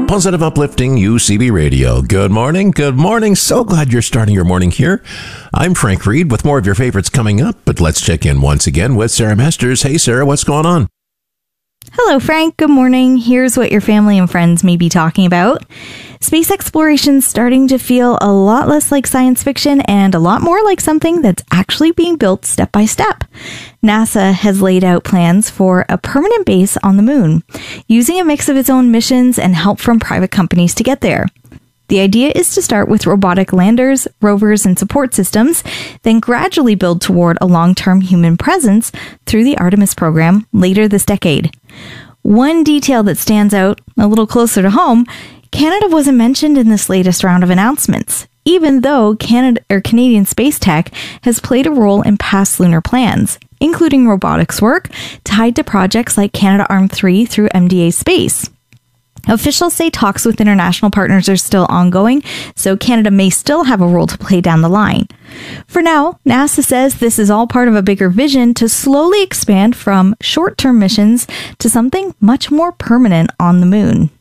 Positive, uplifting UCB Radio. Good morning. Good morning. So glad you're starting your morning here. I'm Frank Reed with more of your favorites coming up, but let's check in once again with Sarah Masters. Hey, Sarah, what's going on? Hello, Frank. Good morning. Here's what your family and friends may be talking about. Space exploration's starting to feel a lot less like science fiction and a lot more like something that's actually being built step by step. NASA has laid out plans for a permanent base on the moon, using a mix of its own missions and help from private companies to get there. The idea is to start with robotic landers, rovers, and support systems, then gradually build toward a long-term human presence through the Artemis program later this decade. One detail that stands out a little closer to home, Canada wasn't mentioned in this latest round of announcements, even though Canadian space tech has played a role in past lunar plans, including robotics work tied to projects like Canadarm3 through MDA Space. Officials say talks with international partners are still ongoing, so Canada may still have a role to play down the line. For now, NASA says this is all part of a bigger vision to slowly expand from short-term missions to something much more permanent on the moon.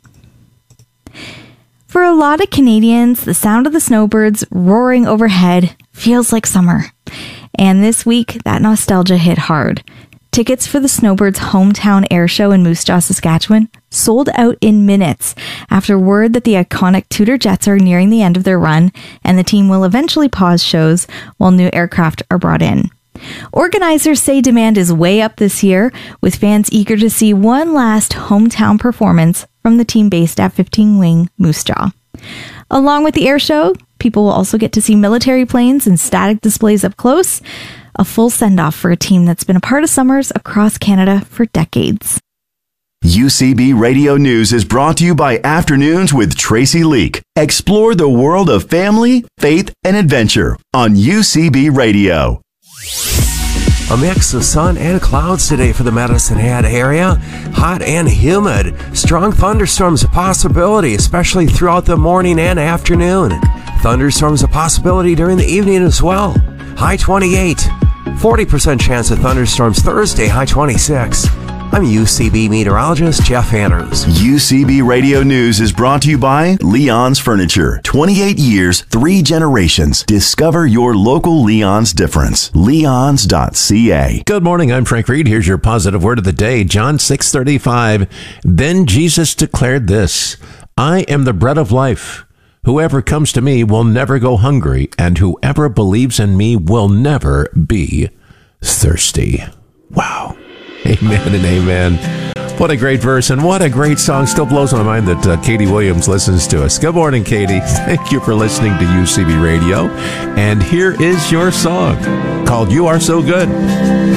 For a lot of Canadians, the sound of the snowbirds roaring overhead feels like summer. And this week, that nostalgia hit hard. Tickets for the Snowbirds' hometown air show in Moose Jaw, Saskatchewan sold out in minutes after word that the iconic Tudor jets are nearing the end of their run and the team will eventually pause shows while new aircraft are brought in. Organizers say demand is way up this year, with fans eager to see one last hometown performance from the team based at 15 Wing Moose Jaw. Along with the air show, people will also get to see military planes and static displays up close, a full send-off for a team that's been a part of summers across Canada for decades. UCB Radio News is brought to you by Afternoons with Tracy Leak. Explore the world of family, faith, and adventure on UCB Radio. A mix of sun and clouds today for the Medicine Hat area. Hot and humid. Strong thunderstorms a possibility, especially throughout the morning and afternoon. Thunderstorms a possibility during the evening as well. High 28. 40% chance of thunderstorms Thursday, high 26. I'm UCB meteorologist Jeff Andrews. UCB Radio News is brought to you by Leon's Furniture. 28 years, 3 generations. Discover your local Leon's difference. Leons.ca. Good morning. I'm Frank Reed. Here's your positive word of the day. John 6:35. Then Jesus declared this, I am the bread of life. Whoever comes to me will never go hungry, and whoever believes in me will never be thirsty. Wow. Amen and amen. What a great verse and what a great song. Still blows my mind that Katie Williams listens to us. Good morning, Katie. Thank you for listening to UCB Radio. And here is your song called You Are So Good.